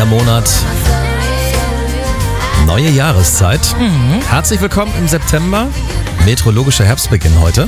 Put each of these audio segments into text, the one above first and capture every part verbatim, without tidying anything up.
Neuer Monat, neue Jahreszeit. Mhm. Herzlich willkommen im September. Meteorologischer Herbstbeginn heute.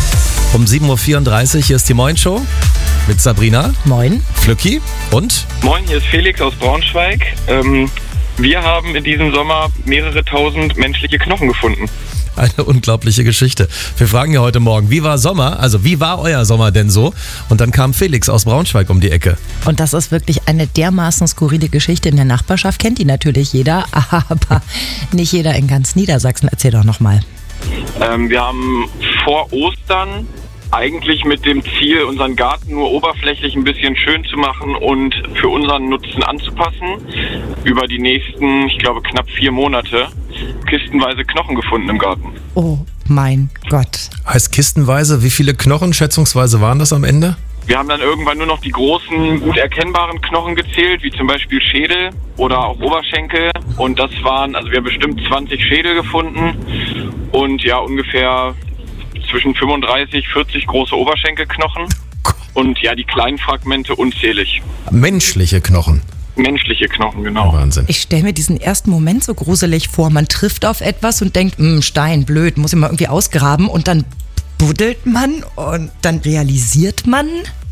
Um sieben Uhr vierunddreißig, hier ist die Moin Show mit Sabrina. Moin. Flücki und... Moin, hier ist Felix aus Braunschweig. Ähm, wir haben in diesem Sommer mehrere tausend menschliche Knochen gefunden. Eine unglaubliche Geschichte. Wir fragen ja heute Morgen, wie war Sommer? Also wie war euer Sommer denn so? Und dann kam Felix aus Braunschweig um die Ecke. Und das ist wirklich eine dermaßen skurrile Geschichte in der Nachbarschaft. Kennt die natürlich jeder, aber nicht jeder in ganz Niedersachsen. Erzähl doch nochmal. Ähm, wir haben vor Ostern eigentlich mit dem Ziel, unseren Garten nur oberflächlich ein bisschen schön zu machen und für unseren Nutzen anzupassen, über die nächsten, ich glaube, knapp vier Monate kistenweise Knochen gefunden im Garten. Oh mein Gott. Heißt kistenweise, wie viele Knochen schätzungsweise waren das am Ende? Wir haben dann irgendwann nur noch die großen, gut erkennbaren Knochen gezählt, wie zum Beispiel Schädel oder auch Oberschenkel. Und das waren, also wir haben bestimmt zwanzig Schädel gefunden und ja ungefähr zwischen fünfunddreißig, vierzig große Oberschenkelknochen und ja die kleinen Fragmente unzählig. Menschliche Knochen. Menschliche Knochen, genau. Wahnsinn. Ich stelle mir diesen ersten Moment so gruselig vor. Man trifft auf etwas und denkt, Stein, blöd, muss ich mal irgendwie ausgraben. Und dann buddelt man und dann realisiert man.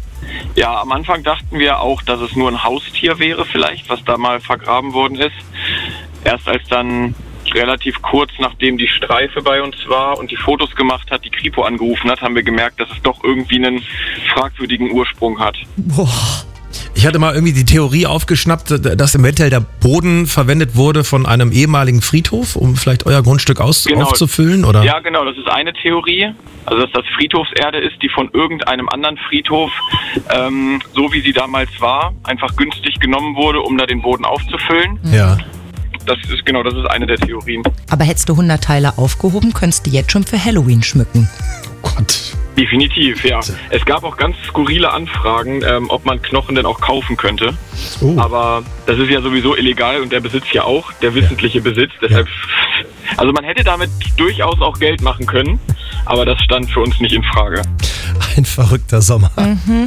Ja, am Anfang dachten wir auch, dass es nur ein Haustier wäre vielleicht, was da mal vergraben worden ist. Erst als dann relativ kurz nachdem die Streife bei uns war und die Fotos gemacht hat, die Kripo angerufen hat, haben wir gemerkt, dass es doch irgendwie einen fragwürdigen Ursprung hat. Boah. Ich hatte mal irgendwie die Theorie aufgeschnappt, dass eventuell der Boden verwendet wurde von einem ehemaligen Friedhof, um vielleicht euer Grundstück aus- Genau. aufzufüllen, oder? Ja, genau, das ist eine Theorie. Also, dass das Friedhofserde ist, die von irgendeinem anderen Friedhof, ähm, so wie sie damals war, einfach günstig genommen wurde, um da den Boden aufzufüllen. Ja. Das ist genau, das ist eine der Theorien. Aber hättest du hundert Teile aufgehoben, könntest du jetzt schon für Halloween schmücken. Oh Gott. Definitiv, ja. Es gab auch ganz skurrile Anfragen, ähm, ob man Knochen denn auch kaufen könnte. Oh. Aber das ist ja sowieso illegal und der Besitz ja auch, der wissentliche ja. Besitz. Deshalb, ja. Also man hätte damit durchaus auch Geld machen können, aber das stand für uns nicht in Frage. Ein verrückter Sommer. Mhm.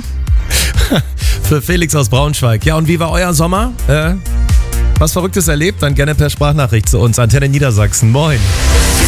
Für Felix aus Braunschweig. Ja, und wie war euer Sommer? Äh, was Verrücktes erlebt? Dann gerne per Sprachnachricht zu uns. Antenne Niedersachsen. Moin.